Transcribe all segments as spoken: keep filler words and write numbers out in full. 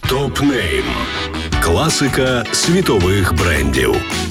Топ-нейм. Класика світових брендів.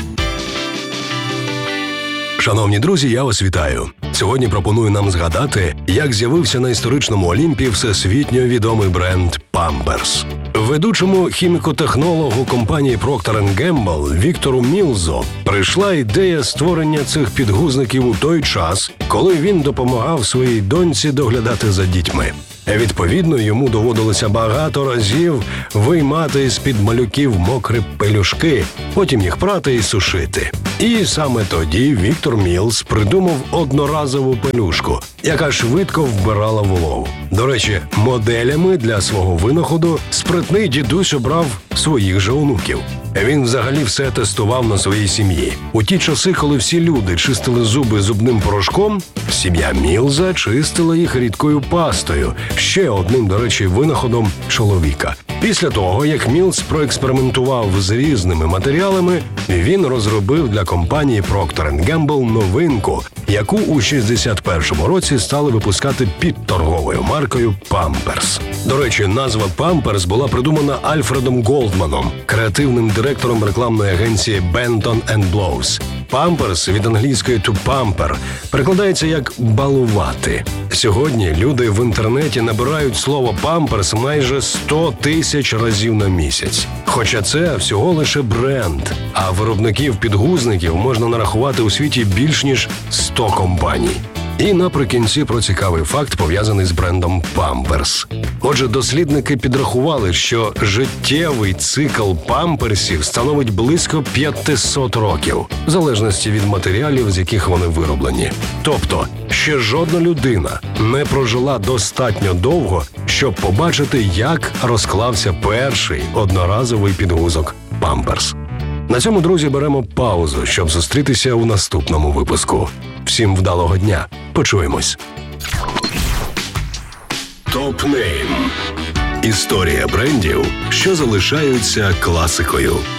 Шановні друзі, я вас вітаю. Сьогодні пропоную нам згадати, як з'явився на історичному Олімпі всесвітньо відомий бренд Pampers. Ведучому хіміко-технологу компанії Procter енд Gamble Віктору Мілзу прийшла ідея створення цих підгузників у той час, коли він допомагав своїй доньці доглядати за дітьми. Відповідно, йому доводилося багато разів виймати з-під малюків мокрі пелюшки, потім їх прати і сушити. І саме тоді Віктор Мілз придумав одноразову пелюшку, яка швидко вбирала вологу. До речі, моделями для свого винаходу спритний дідусь обрав своїх же онуків. Він взагалі все тестував на своїй сім'ї. У ті часи, коли всі люди чистили зуби зубним порошком, сім'я Мілза чистила їх рідкою пастою, ще одним, до речі, винаходом чоловіка. Після того, як Мілз проекспериментував з різними матеріалами, він розробив для компанії Procter енд Gamble новинку, яку у шістдесят першому році стали випускати під торговою маркою Pampers. До речі, назва Pampers була придумана Альфредом Голдманом, креативним директором рекламної агенції Benton енд Blows. Pampers від англійської to pamper перекладається як «балувати». Сьогодні люди в інтернеті набирають слово «Pampers» майже сто тисяч разів на місяць. Хоча це всього лише бренд, а виробників підгузників можна нарахувати у світі більш ніж сто компаній. І наприкінці про цікавий факт, пов'язаний з брендом Pampers. Отже, дослідники підрахували, що життєвий цикл памперсів становить близько п'ятсот років, в залежності від матеріалів, з яких вони вироблені. Тобто, ще жодна людина не прожила достатньо довго, щоб побачити, як розклався перший одноразовий підгузок Pampers. На цьому, друзі, беремо паузу, щоб зустрітися у наступному випуску. Всім вдалого дня. Почуємось. Топ-нейм. Історія брендів, що залишаються класикою.